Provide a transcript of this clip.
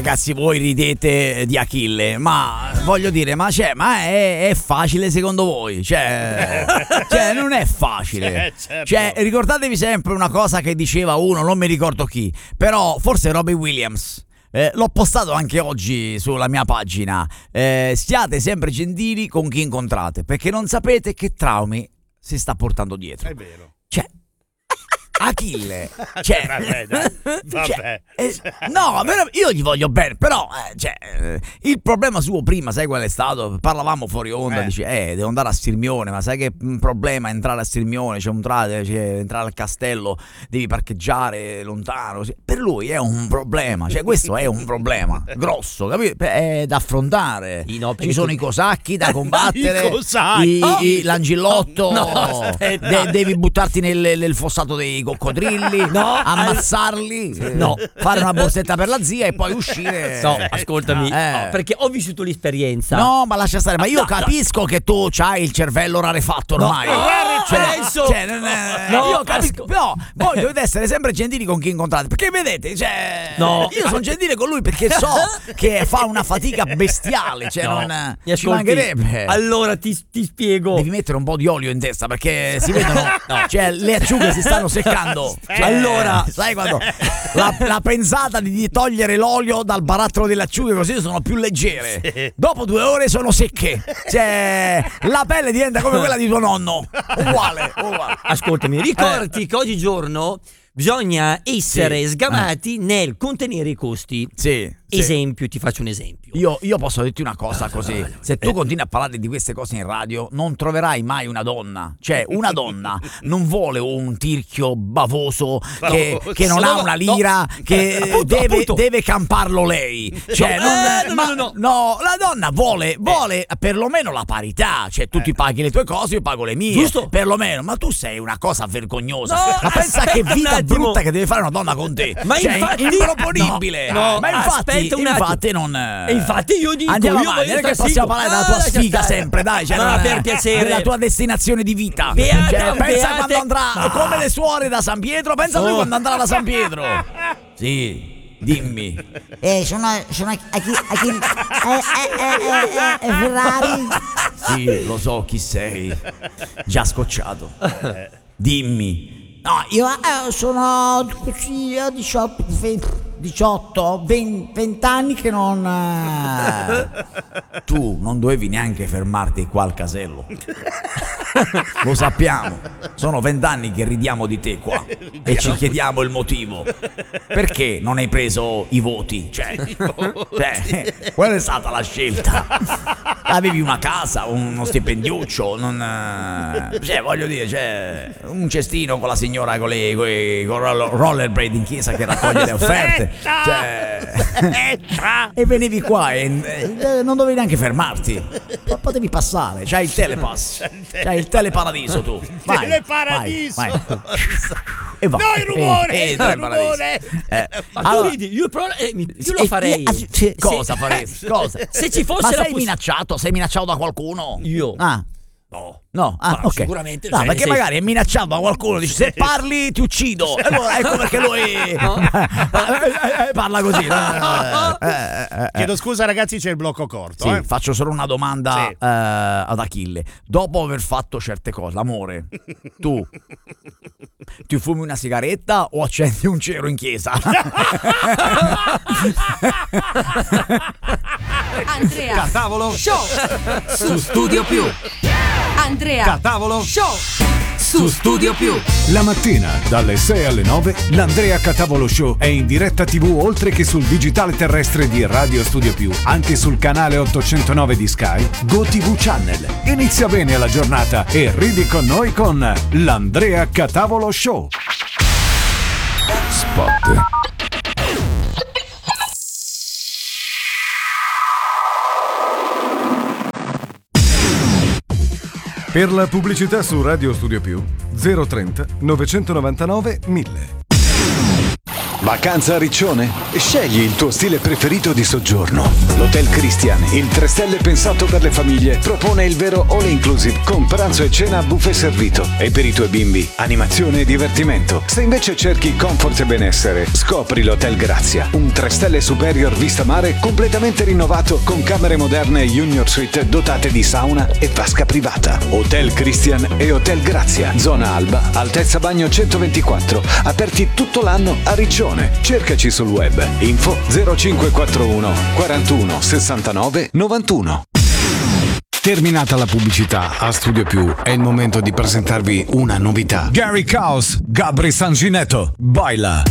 ragazzi, voi ridete di Achille, ma voglio dire, ma è facile secondo voi? Cioè non è facile. Certo. Cioè, ricordatevi sempre una cosa che diceva uno, non mi ricordo chi, però forse Robbie Williams. L'ho postato anche oggi sulla mia pagina. Siate sempre gentili con chi incontrate, perché non sapete che traumi si sta portando dietro. È vero. Cioè, Achille, cioè, Vabbè. no, io gli voglio bene, però il problema suo prima, sai qual è stato? Parlavamo fuori onda, dice devo andare a Sirmione, ma sai che problema entrare a Sirmione, entrare al castello, devi parcheggiare lontano, per lui è un problema, cioè questo è un problema grosso, capito? È da affrontare, ci sono i cosacchi da combattere, l'angillotto, devi buttarti nel fossato dei coccodrilli, ammazzarli, fare una borsetta per la zia e poi uscire. No, ascoltami, perché ho vissuto l'esperienza. No, ma lascia stare, ma io capisco che tu c'hai il cervello rarefatto ormai. Io capisco, però voi dovete essere sempre gentili con chi incontrate, perché vedete, io sono gentile con lui perché so che fa una fatica bestiale, non ci mancherebbe. Allora ti spiego. Devi mettere un po' di olio in testa perché si vedono, le acciughe si stanno seccando. Allora, sai quando la pensata di togliere l'olio dal barattolo delle acciughe così sono più leggere. Dopo 2 ore sono secche. La pelle diventa come quella di tuo nonno. Uguale. Ascoltami, ricordati che oggigiorno bisogna essere sgamati nel contenere i costi. Esempio, ti faccio un esempio. Io posso dirti una cosa così. Se tu continui a parlare di queste cose in radio, non troverai mai una donna. Cioè, una donna non vuole un tirchio bavoso che non ha una lira, che deve camparlo lei. Cioè, no, la donna vuole perlomeno la parità. Cioè, tu ti paghi le tue cose, io pago le mie. Giusto? Perlomeno, ma tu sei una cosa vergognosa. Ma pensa che vita brutta che deve fare una donna con te. Ma infatti, improponibile. Ma infatti non. E infatti io dico, andiamo avanti, non è che possiamo parlare della tua sfiga sempre, dai, per piacere, della tua destinazione di vita. Pensa quando andrà, come le suore da San Pietro, pensa lui quando andrà da San Pietro. Sì, dimmi. Sono Ferrari. Sì, lo so chi sei. Già scocciato. Dimmi. No, io sono 20 anni che non. Tu non dovevi neanche fermarti qua al casello. Lo sappiamo. Sono 20 anni che ridiamo di te qua e ci chiediamo il motivo. Perché non hai preso i voti? Qual è stata la scelta? Avevi una casa, uno stipendiuccio, voglio dire, un cestino con la signora con rollerblade in chiesa che raccoglie le offerte. E venivi qua e non dovevi neanche fermarti. Potevi passare, c'hai il telepass, c'hai il teleparadiso tu. Vai, teleparadiso. Vai. E vai. No, il rumore. Allora, io lo farei. Cosa faresti? Cosa? Se ci fosse ma la sei minacciato? Sei minacciato da qualcuno? Io? No, ok. Sicuramente. No, perché magari è minacciato da qualcuno, dice se parli ti uccido. Allora ecco perché lui parla così. Chiedo scusa ragazzi, c'è il blocco corto. Sì, faccio solo una domanda ad Achille. Dopo aver fatto certe cose, amore, tu ti fumi una sigaretta o accendi un cero in chiesa? Andrea Catavolo Show su Studio Più. Andrea Catavolo Show su Studio Più. La mattina dalle 6 alle 9 l'Andrea Catavolo Show è in diretta TV oltre che sul digitale terrestre di Radio Studio Più, anche sul canale 809 di Sky, GoTV Channel. Inizia bene la giornata e ridi con noi con l'Andrea Catavolo Show. Spot. Per la pubblicità su Radio Studio Più 030 999 1000. Vacanza a Riccione? Scegli il tuo stile preferito di soggiorno. L'Hotel Christian, il 3 stelle pensato per le famiglie, propone il vero all inclusive con pranzo e cena a buffet servito. E per i tuoi bimbi, animazione e divertimento. Se invece cerchi comfort e benessere, scopri l'Hotel Grazia, un 3 stelle superior vista mare completamente rinnovato con camere moderne e junior suite dotate di sauna e vasca privata. Hotel Christian e Hotel Grazia, zona Alba, altezza bagno 124, aperti tutto l'anno a Riccione. Cercaci sul web. Info 0541 41 69 91. Terminata la pubblicità, a Studio Più è il momento di presentarvi una novità. Gary Caos, Gabri Sanginetto, baila.